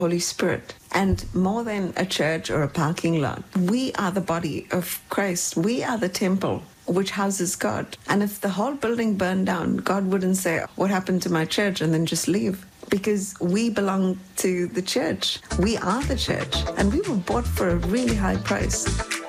Holy Spirit. And more than a church or a parking lot, we are the body of Christ. We are the temple which houses God. And if the whole building burned down, God wouldn't say, what happened to my church, and then just leave. Because we belong to the church. We are the church. And we were bought for a really high price.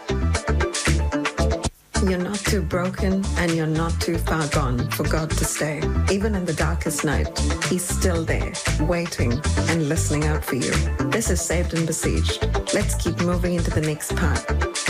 You're not too broken and you're not too far gone for God to stay. Even in the darkest night, He's still there, waiting and listening out for you. This is Saved and Besieged. Let's keep moving into the next part.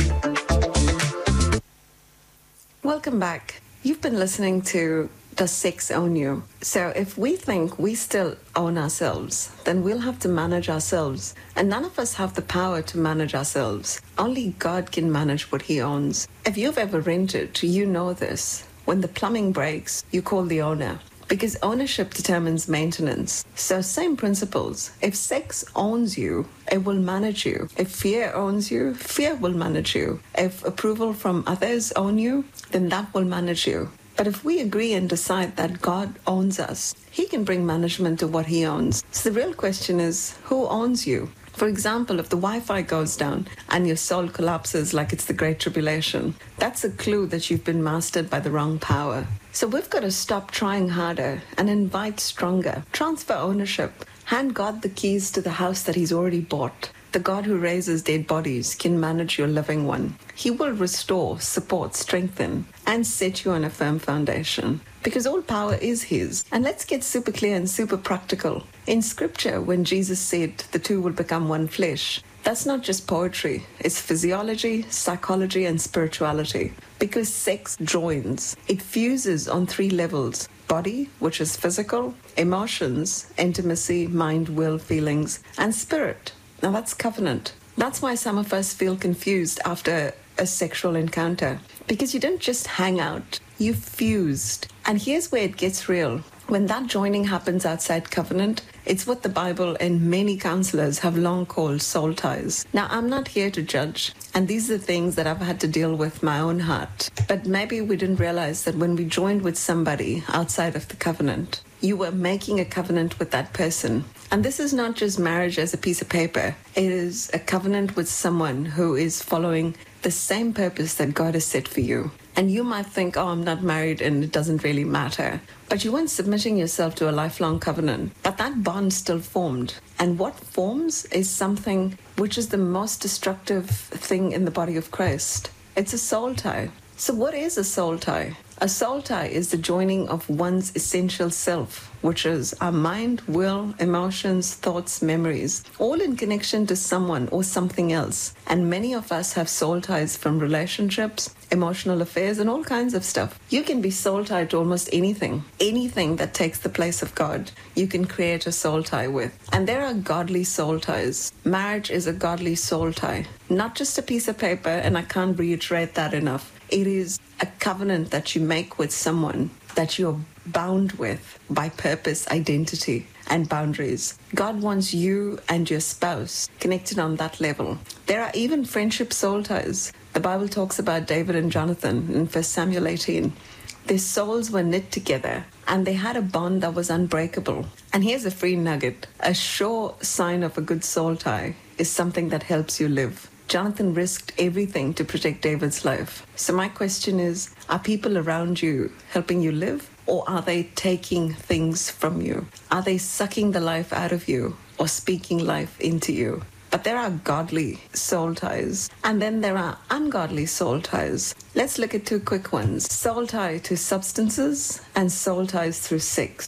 Welcome back. You've been listening to Does Sex Own You? So if we think we still own ourselves, then we'll have to manage ourselves. And none of us have the power to manage ourselves. Only God can manage what He owns. If you've ever rented, you know this. When the plumbing breaks, you call the owner. Because ownership determines maintenance. So same principles. If sex owns you, it will manage you. If fear owns you, fear will manage you. If approval from others own you, then that will manage you. But if we agree and decide that God owns us, He can bring management to what He owns. So the real question is, who owns you? For example, if the Wi-Fi goes down and your soul collapses like it's the Great Tribulation, that's a clue that you've been mastered by the wrong power. So we've got to stop trying harder and invite stronger. Transfer ownership. Hand God the keys to the house that He's already bought. The God who raises dead bodies can manage your living one. He will restore, support, strengthen, and set you on a firm foundation. Because all power is His. And let's get super clear and super practical. In Scripture, when Jesus said the two will become one flesh, that's not just poetry. It's physiology, psychology, and spirituality. Because sex joins. It fuses on 3 levels. Body, which is physical, emotions, intimacy, mind, will, feelings, and spirit. Now that's covenant. That's why some of us feel confused after a sexual encounter. Because you didn't just hang out, you fused. And here's where it gets real. When that joining happens outside covenant, it's what the Bible and many counselors have long called soul ties. Now, I'm not here to judge, and these are things that I've had to deal with my own heart. But maybe we didn't realize that when we joined with somebody outside of the covenant, you were making a covenant with that person. And this is not just marriage as a piece of paper. It is a covenant with someone who is following the same purpose that God has set for you. And you might think, oh, I'm not married and it doesn't really matter. But you weren't submitting yourself to a lifelong covenant. But that bond still formed. And what forms is something which is the most destructive thing in the body of Christ. It's a soul tie. So what is a soul tie? A soul tie is the joining of one's essential self, which is our mind, will, emotions, thoughts, memories, all in connection to someone or something else. And many of us have soul ties from relationships, emotional affairs, and all kinds of stuff. You can be soul tied to almost anything. Anything that takes the place of God, you can create a soul tie with. And there are godly soul ties. Marriage is a godly soul tie, not just a piece of paper, and I can't reiterate that enough. It is a covenant that you make with someone that you're bound with by purpose, identity, and boundaries. God wants you and your spouse connected on that level. There are even friendship soul ties. The Bible talks about David and Jonathan in 1 Samuel 18. Their souls were knit together and they had a bond that was unbreakable. And here's a free nugget. A sure sign of a good soul tie is something that helps you live. Jonathan risked everything to protect David's life. So my question is, are people around you helping you live, or are they taking things from you? Are they sucking the life out of you or speaking life into you? But there are godly soul ties, and then there are ungodly soul ties. Let's look at 2 quick ones. Soul tie to substances and soul ties through sex.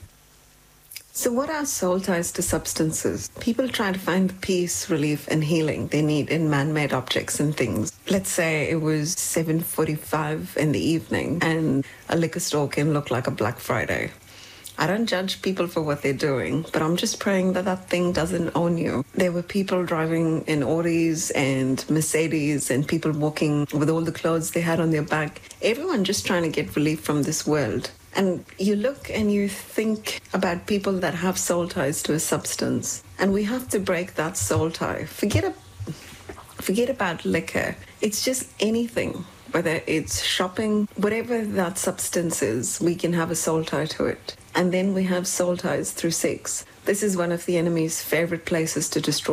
So what are soul ties to substances? People try to find the peace, relief, and healing they need in man-made objects and things. Let's say it was 7:45 in the evening and a liquor store can look like a Black Friday. I don't judge people for what they're doing, but I'm just praying that that thing doesn't own you. There were people driving in Audis and Mercedes and people walking with all the clothes they had on their back. Everyone just trying to get relief from this world. And you look and you think about people that have soul ties to a substance. And we have to break that soul tie. Forget about liquor. It's just anything, whether it's shopping, whatever that substance is, we can have a soul tie to it. And then we have soul ties through sex. This is one of the enemy's favorite places to destroy